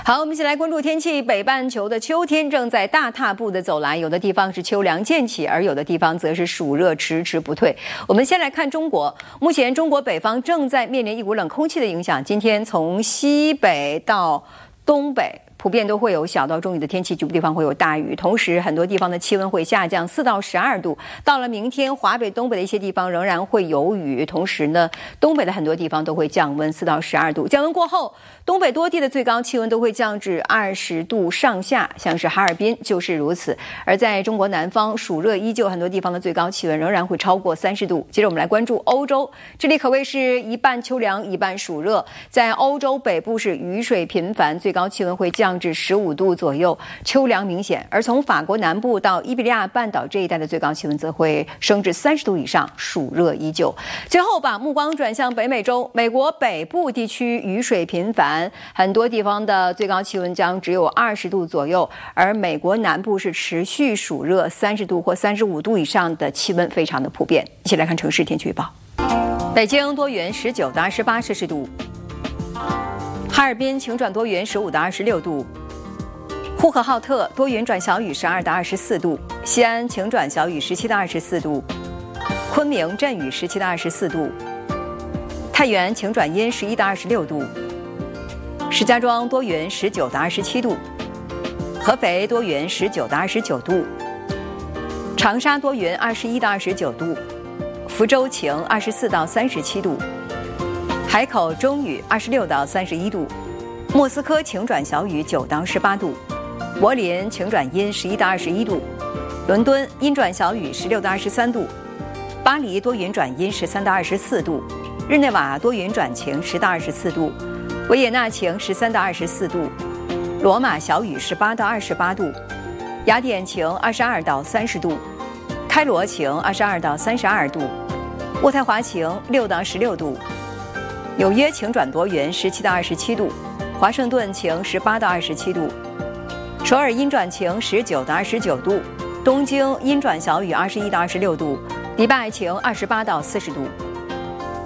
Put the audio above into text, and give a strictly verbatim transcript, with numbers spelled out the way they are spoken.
好，我们一起来关注天气。北半球的秋天正在大踏步的走来，有的地方是秋凉渐起，而有的地方则是暑热迟迟不退。我们先来看中国，目前中国北方正在面临一股冷空气的影响，今天从西北到东北普遍都会有小到中雨的天气，局部地方会有大雨，同时很多地方的气温会下降四到十二度。到了明天，华北、东北的一些地方仍然会有雨，同时呢，东北的很多地方都会降温四到十二度。降温过后，东北多地的最高气温都会降至二十度上下，像是哈尔滨就是如此。而在中国南方，暑热依旧，很多地方的最高气温仍然会超过三十度。接着我们来关注欧洲，这里可谓是一半秋凉，一半暑热。在欧洲北部是雨水频繁，最高气温会降至十五度左右，秋凉明显。而从法国南部到伊比利亚半岛这一带的最高气温则会升至三十度以上，暑热依旧。最后把目光转向北美洲，美国北部地区雨水频繁，很多地方的最高气温将只有二十度左右，而美国南部是持续暑热，三十度或三十五度以上的气温非常的普遍。一起来看城市天气预报。北京多云，十九到二十八摄氏度；哈尔滨晴转多云，十五到二十六度；呼和浩特多云转小雨，十二到二十四度；西安晴转小雨，十七到二十四度；昆明阵雨，十七到二十四度；太原晴转阴，十一到二十六度；石家庄多云，十九到二十七度；合肥多云，十九到二十九度；长沙多云，二十一到二十九度；福州晴，二十四到三十七度；海口中雨，二十六到三十一度；莫斯科晴转小雨，九到十八度；柏林晴转阴，十一到二十一度；伦敦阴转小雨，十六到二十三度；巴黎多云转阴，十三到二十四度；日内瓦多云转晴，十到二十四度；维也纳晴，十三到二十四度；罗马小雨，十八到二十八度；雅典晴，二十二到三十度；开罗晴，二十二到三十二度；渥太华晴，六到十六度；纽约晴转多云，十七到二十七度；华盛顿晴，十八到二十七度；首尔阴转晴，十九到二十九度；东京阴转小雨，二十一到二十六度；迪拜晴，二十八到四十度。